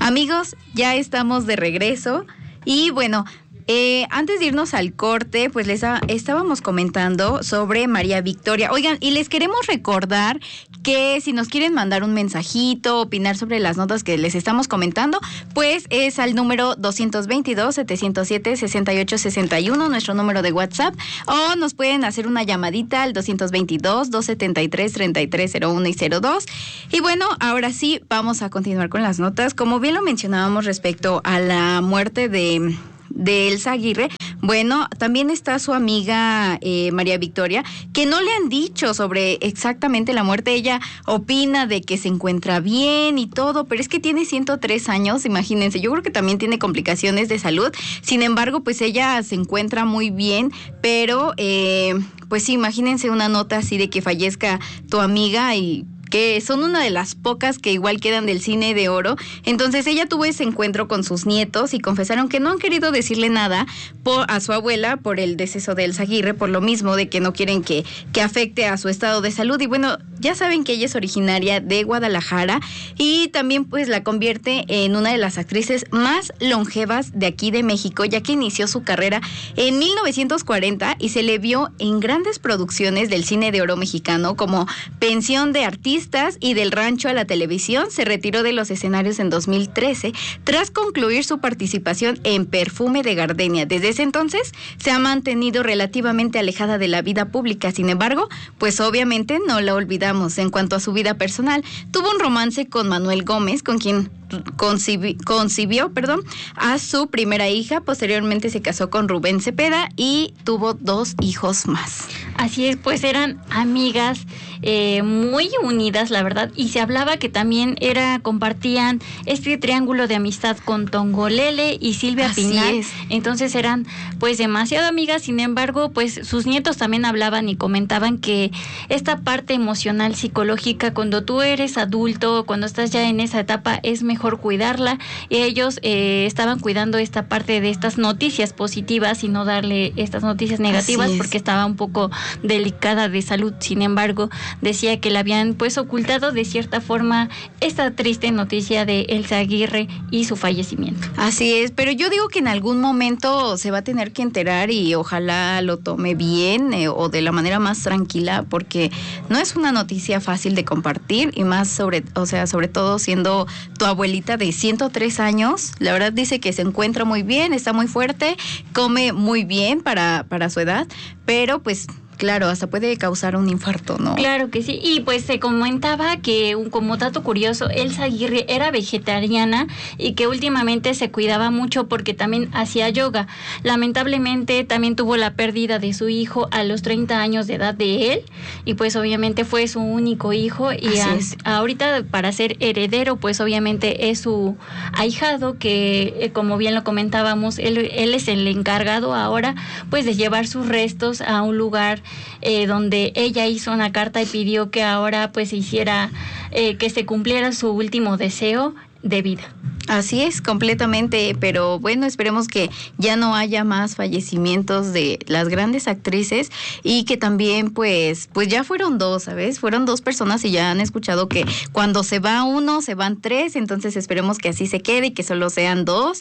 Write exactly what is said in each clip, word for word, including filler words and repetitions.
Amigos, ya estamos de regreso y bueno, eh, antes de irnos al corte, pues les a, estábamos comentando sobre María Victoria. Oigan, y les queremos recordar que si nos quieren mandar un mensajito, opinar sobre las notas que les estamos comentando, pues es al número doscientos veintidós, setecientos siete, sesenta y ocho sesenta y uno, nuestro número de WhatsApp, o nos pueden hacer una llamadita al doscientos veintidós, doscientos setenta y tres, treinta y tres cero uno y cero dos. Y bueno, ahora sí, vamos a continuar con las notas. Como bien lo mencionábamos respecto a la muerte de... de Elsa Aguirre, bueno, también está su amiga eh, María Victoria, que no le han dicho sobre exactamente la muerte. Ella opina de que se encuentra bien y todo, pero es que tiene ciento tres años, imagínense. Yo creo que también tiene complicaciones de salud. Sin embargo, pues ella se encuentra muy bien, pero eh, pues sí, imagínense una nota así de que fallezca tu amiga y que son una de las pocas que igual quedan del cine de oro. Entonces ella tuvo ese encuentro con sus nietos y confesaron que no han querido decirle nada por, a su abuela por el deceso de Elsa Aguirre, por lo mismo de que no quieren que, que afecte a su estado de salud. Y bueno, ya saben que ella es originaria de Guadalajara y también pues la convierte en una de las actrices más longevas de aquí de México, ya que inició su carrera en mil novecientos cuarenta y se le vio en grandes producciones del cine de oro mexicano como Pensión de Artistas y Del Rancho a la Televisión. Se retiró de los escenarios en dos mil trece tras concluir su participación en Perfume de Gardenia. Desde ese entonces se ha mantenido relativamente alejada de la vida pública. Sin embargo, pues obviamente no la olvidamos. En cuanto a su vida personal, tuvo un romance con Manuel Gómez, con quien concibi- concibió perdón, a su primera hija. Posteriormente se casó con Rubén Cepeda y tuvo dos hijos más. Así es, pues eran amigas eh, muy unidas, la verdad, y se hablaba que también era compartían este triángulo de amistad con Tongolele y Silvia Así Pinal. es. Entonces eran pues demasiado amigas. Sin embargo, pues sus nietos también hablaban y comentaban que esta parte emocional, psicológica, cuando tú eres adulto, cuando estás ya en esa etapa, es mejor cuidarla, y ellos eh, estaban cuidando esta parte de estas noticias positivas y no darle estas noticias negativas porque estaba un poco delicada de salud. Sin embargo, decía que le habían pues ocultado de cierta forma esta triste noticia de Elsa Aguirre y su fallecimiento. Así es, pero yo digo que en algún momento se va a tener que enterar y ojalá lo tome bien eh, o de la manera más tranquila, porque no es una noticia fácil de compartir, y más sobre, o sea, sobre todo siendo tu abuelita de ciento tres años. La verdad dice que se encuentra muy bien, está muy fuerte, come muy bien para, para su edad, pero pues claro, hasta puede causar un infarto, ¿no? Claro que sí, y pues se comentaba que, un, como dato curioso, Elsa Aguirre era vegetariana y que últimamente se cuidaba mucho porque también hacía yoga. Lamentablemente también tuvo la pérdida de su hijo a los treinta años de edad de él, y pues obviamente fue su único hijo, y a, ahorita para ser heredero pues obviamente es su ahijado, que eh, como bien lo comentábamos, él, él es el encargado ahora pues de llevar sus restos a un lugar Eh, donde ella hizo una carta y pidió que ahora pues se hiciera, eh, que se cumpliera su último deseo de vida. Así es, completamente, pero bueno, esperemos que ya no haya más fallecimientos de las grandes actrices, y que también pues pues ya fueron dos, ¿sabes? Fueron dos personas y ya han escuchado que cuando se va uno, se van tres, entonces esperemos que así se quede y que solo sean dos,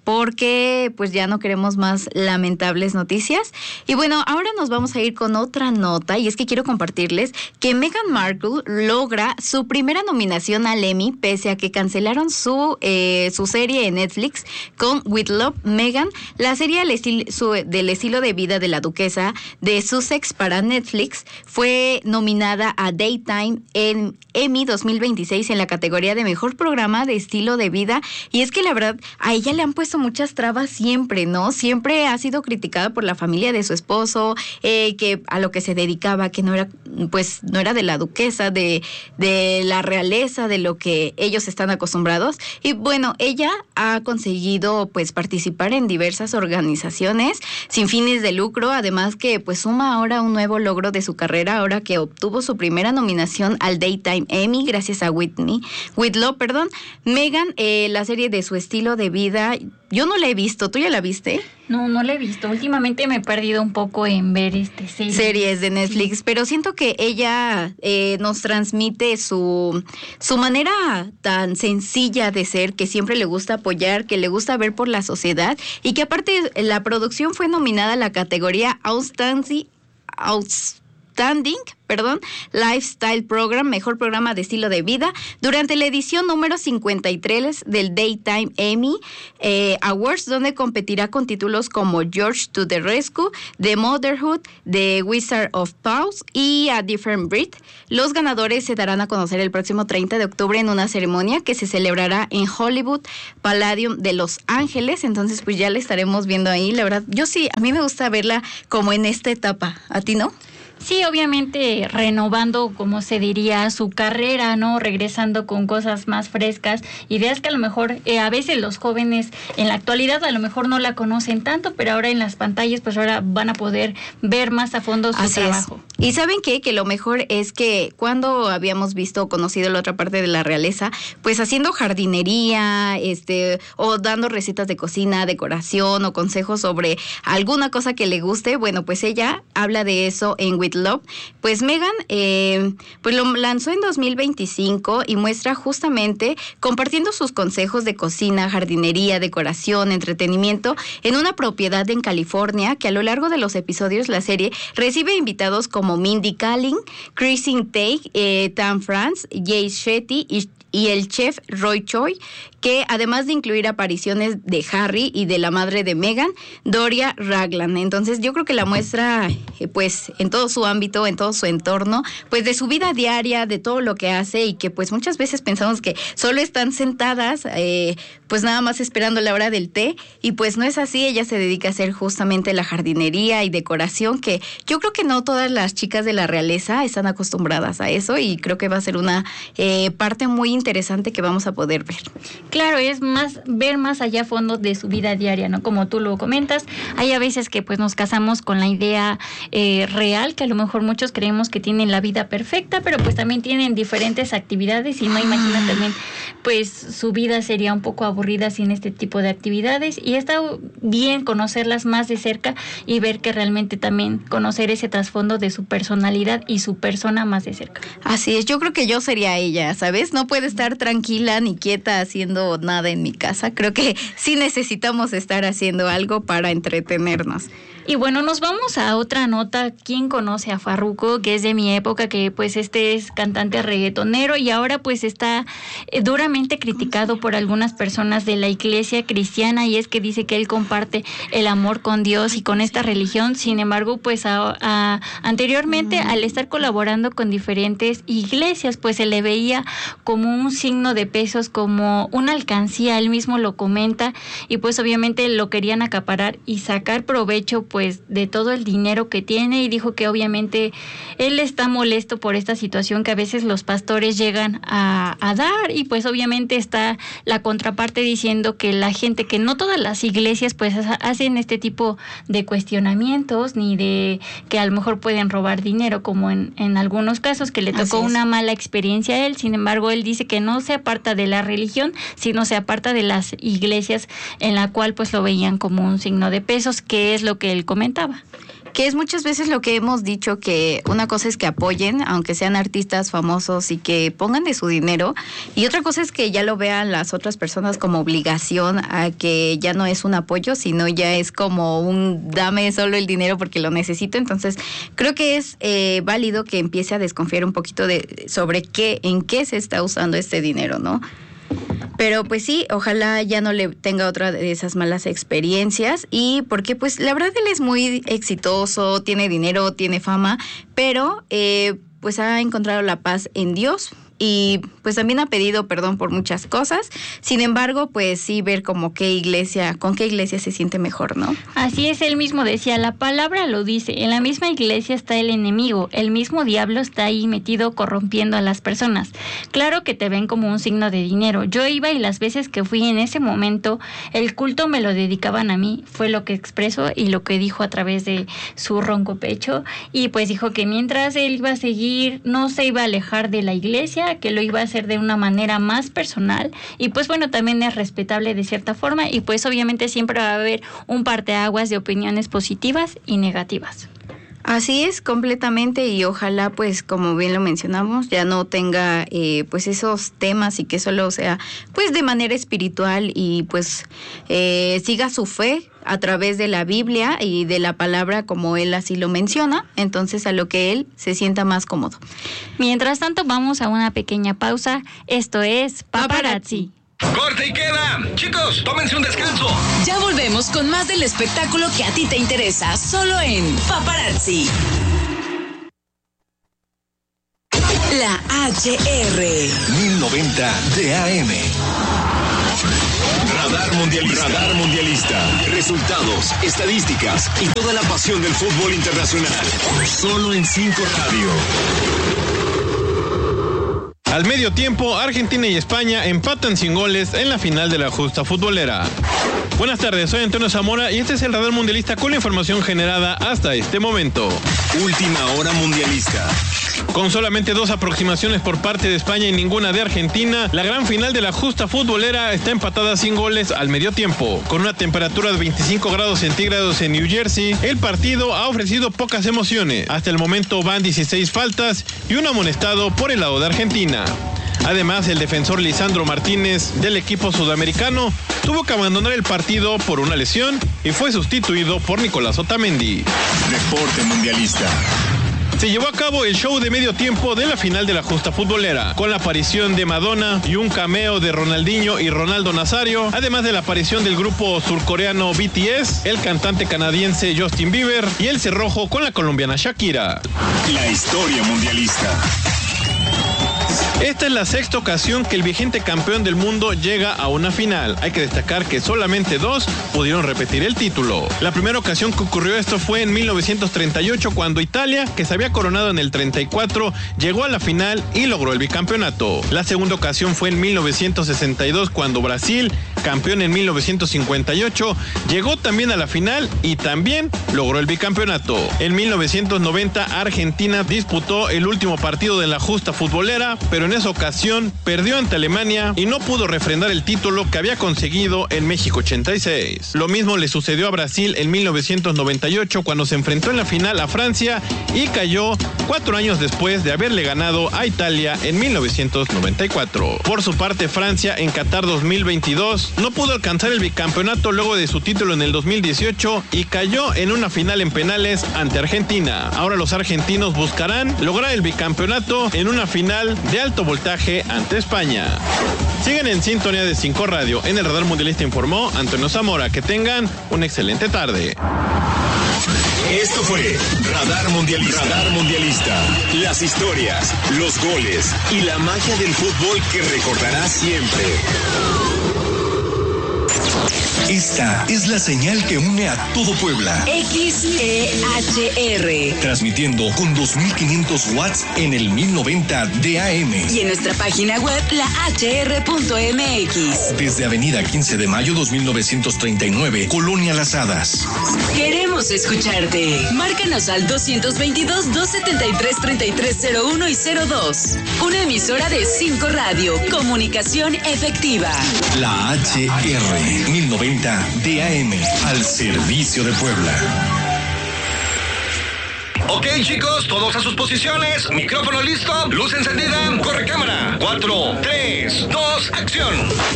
porque pues ya no queremos más lamentables noticias. Y bueno, ahora nos vamos a ir con otra nota, y es que quiero compartirles que Meghan Markle logra su primera nominación al Emmy, pese a que cancelaron su eh, su serie en Netflix con With Love, Meghan. La serie del estilo, su, del estilo de vida de la duquesa de Sussex para Netflix fue nominada a Daytime en Emmy dos mil veintiséis en la categoría de mejor programa de estilo de vida. Y es que la verdad a ella le han puesto muchas trabas siempre, ¿no? Siempre ha sido criticada por la familia de su esposo, eh, que a lo que se dedicaba, que no era, pues no era de la duquesa, de, de la realeza, de lo que ellos están acostumbrados. Y bueno, ella ha conseguido pues participar en diversas organizaciones sin fines de lucro, además que pues suma ahora un nuevo logro de su carrera, ahora que obtuvo su primera nominación al Daytime Emmy gracias a With Me, With Love, perdón. Meghan, eh, la serie de su estilo de vida yo no la he visto. ¿Tú ya la viste? No, no la he visto. Últimamente me he perdido un poco en ver este series. Series de Netflix, sí. Pero siento que ella eh, nos transmite su, su manera tan sencilla de ser, que siempre le gusta apoyar, que le gusta ver por la sociedad, y que aparte la producción fue nominada a la categoría Outstanding, Outstanding perdón, Lifestyle Program, mejor programa de estilo de vida, durante la edición número cincuenta y tres del Daytime Emmy eh, Awards, donde competirá con títulos como George to the Rescue, The Motherhood, The Wizard of Oz y A Different Breed. Los ganadores se darán a conocer el próximo treinta de octubre en una ceremonia que se celebrará en Hollywood Palladium de Los Ángeles. Entonces, pues ya la estaremos viendo ahí. La verdad, yo sí, a mí me gusta verla como en esta etapa. ¿A ti no? Sí, obviamente renovando, como se diría, su carrera, ¿no? Regresando con cosas más frescas, ideas que a lo mejor eh, a veces los jóvenes en la actualidad a lo mejor no la conocen tanto, pero ahora en las pantallas pues ahora van a poder ver más a fondo su Así trabajo. Es. Y ¿saben qué? Que lo mejor es que cuando habíamos visto o conocido la otra parte de la realeza, pues haciendo jardinería, este, o dando recetas de cocina, decoración o consejos sobre alguna cosa que le guste, bueno, pues ella habla de eso en With Love. Pues Meghan eh, pues lo lanzó en dos mil veinticinco y muestra justamente compartiendo sus consejos de cocina, jardinería, decoración, entretenimiento en una propiedad en California, que a lo largo de los episodios la serie recibe invitados como Mindy Kaling, Christine Teig, eh, Tam France, Jay Shetty y y el chef Roy Choi, que además de incluir apariciones de Harry y de la madre de Meghan, Doria Ragland. Entonces yo creo que la muestra eh, pues en todo su ámbito, en todo su entorno, pues de su vida diaria, de todo lo que hace, y que pues muchas veces pensamos que solo están sentadas eh, pues nada más esperando la hora del té, y pues no es así. Ella se dedica a hacer justamente la jardinería y decoración, que yo creo que no todas las chicas de la realeza están acostumbradas a eso, y creo que va a ser una eh, parte muy interesante que vamos a poder ver. Claro, es más ver más allá a fondo de su vida diaria, ¿no? Como tú lo comentas, hay a veces que pues nos casamos con la idea eh, real, que a lo mejor muchos creemos que tienen la vida perfecta, pero pues también tienen diferentes actividades, y no imaginan también pues su vida sería un poco aburrida sin este tipo de actividades, y está bien conocerlas más de cerca y ver que realmente también conocer ese trasfondo de su personalidad y su persona más de cerca. Así es, yo creo que yo sería ella, ¿sabes? No puede estar tranquila ni quieta haciendo nada en mi casa. Creo que sí necesitamos estar haciendo algo para entretenernos. Y bueno, nos vamos a otra nota. ¿Quién conoce a Farruko? Que es de mi época, que pues este es cantante reggaetonero y ahora pues está eh, duramente criticado por algunas personas de la iglesia cristiana, y es que dice que él comparte el amor con Dios y con esta religión. Sin embargo, pues a, a, anteriormente al estar colaborando con diferentes iglesias, pues se le veía como un signo de pesos, como una alcancía. Él mismo lo comenta, y pues obviamente lo querían acaparar y sacar provecho pues de todo el dinero que tiene, y dijo que obviamente él está molesto por esta situación que a veces los pastores llegan a, a dar, y pues obviamente está la contraparte diciendo que la gente, que no todas las iglesias pues hacen este tipo de cuestionamientos, ni de que a lo mejor pueden robar dinero, como en, en algunos casos que le tocó una mala experiencia a él. Sin embargo, él dice que no se aparta de la religión, sino se aparta de las iglesias en la cual pues lo veían como un signo de pesos, que es lo que él comentaba. Que es muchas veces lo que hemos dicho, que una cosa es que apoyen, aunque sean artistas famosos, y que pongan de su dinero, y otra cosa es que ya lo vean las otras personas como obligación, a que ya no es un apoyo, sino ya es como un dame solo el dinero porque lo necesito. Entonces creo que es eh, válido que empiece a desconfiar un poquito de sobre qué, en qué se está usando este dinero, ¿no? Pero pues sí, ojalá ya no le tenga otra de esas malas experiencias, y porque pues la verdad él es muy exitoso, tiene dinero, tiene fama, pero eh, pues ha encontrado la paz en Dios, y pues también ha pedido perdón por muchas cosas. Sin embargo, pues sí ver como qué iglesia, con qué iglesia se siente mejor, ¿no? Así es, él mismo decía, la palabra lo dice, en la misma iglesia está el enemigo, el mismo diablo está ahí metido corrompiendo a las personas. Claro que te ven como un signo de dinero. Yo iba, y las veces que fui en ese momento, el culto me lo dedicaban a mí, fue lo que expresó y lo que dijo a través de su ronco pecho. Y pues dijo que mientras él iba a seguir, no se iba a alejar de la iglesia, sabía que lo iba a hacer de una manera más personal y pues bueno, también es respetable de cierta forma y pues obviamente siempre va a haber un parteaguas de opiniones positivas y negativas. Así es, completamente, y ojalá, pues, como bien lo mencionamos, ya no tenga, eh, pues, esos temas y que solo sea, pues, de manera espiritual y, pues, eh, siga su fe a través de la Biblia y de la palabra como él así lo menciona, entonces a lo que él se sienta más cómodo. Mientras tanto, vamos a una pequeña pausa. Esto es Paparazzi. ¡Corte y queda! Chicos, tómense un descanso. Ya volvemos con más del espectáculo que a ti te interesa, solo en Paparazzi. La H R mil noventa D A M. Radar Mundialista. Radar Mundialista. Resultados, estadísticas y toda la pasión del fútbol internacional. Solo en cinco Radio. Al medio tiempo, Argentina y España empatan sin goles en la final de la justa futbolera. Buenas tardes, soy Antonio Zamora y este es el Radar Mundialista con la información generada hasta este momento. Última hora mundialista. Con solamente dos aproximaciones por parte de España y ninguna de Argentina, la gran final de la justa futbolera está empatada sin goles al medio tiempo. Con una temperatura de veinticinco grados centígrados en New Jersey, el partido ha ofrecido pocas emociones. Hasta el momento van dieciséis faltas y un amonestado por el lado de Argentina. Además, el defensor Lisandro Martínez del equipo sudamericano tuvo que abandonar el partido por una lesión y fue sustituido por Nicolás Otamendi. Deporte mundialista. Se llevó a cabo el show de medio tiempo de la final de la justa futbolera, con la aparición de Madonna y un cameo de Ronaldinho y Ronaldo Nazario, además de la aparición del grupo surcoreano B T S, el cantante canadiense Justin Bieber y el cerrojo con la colombiana Shakira. La historia mundialista. Esta es la sexta ocasión que el vigente campeón del mundo llega a una final. Hay que destacar que solamente dos pudieron repetir el título. La primera ocasión que ocurrió esto fue en mil novecientos treinta y ocho, cuando Italia, que se había coronado en el treinta y cuatro, llegó a la final y logró el bicampeonato. La segunda ocasión fue en mil novecientos sesenta y dos, cuando Brasil, campeón en mil novecientos cincuenta y ocho, llegó también a la final y también logró el bicampeonato. En mil novecientos noventa, Argentina disputó el último partido de la justa futbolera, pero en esa ocasión perdió ante Alemania y no pudo refrendar el título que había conseguido en México ochenta y seis. Lo mismo le sucedió a Brasil en mil novecientos noventa y ocho, cuando se enfrentó en la final a Francia y cayó cuatro años después de haberle ganado a Italia en mil novecientos noventa y cuatro. Por su parte, Francia en Qatar dos mil veintidós no pudo alcanzar el bicampeonato luego de su título en el dos mil dieciocho y cayó en una final en penales ante Argentina. Ahora los argentinos buscarán lograr el bicampeonato en una final de alto voltaje ante España. Siguen en sintonía de cinco Radio. En el Radar Mundialista informó Antonio Zamora. Que tengan una excelente tarde. Esto fue Radar Mundialista. Radar Mundialista. Las historias, los goles y la magia del fútbol que recordarás siempre. Esta es la señal que une a todo Puebla. X E H R. Transmitiendo con dos mil quinientos watts en el mil noventa D A M. Y en nuestra página web, la H R punto M X. Desde Avenida quince de mayo dos mil novecientos treinta y nueve, Colonia Las Hadas. Queremos escucharte. Márcanos al dos dos dos, dos siete tres, tres tres cero uno y cero dos. Una emisora de cinco Radio. Comunicación efectiva. La H R mil noventa D A M, al servicio de Puebla. Ok, chicos, todos a sus posiciones. Micrófono listo, luz encendida, corre cámara. Cuatro, tres, dos, acción.